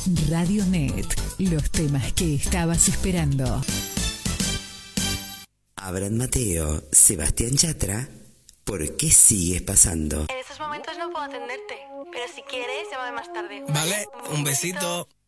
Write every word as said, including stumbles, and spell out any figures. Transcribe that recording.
Radionet, los temas que estabas esperando. Abraham Mateo, Sebastián Yatra, ¿por qué sigues pasando? En estos momentos no puedo atenderte, pero si quieres, llámame más tarde. Vale, un besito.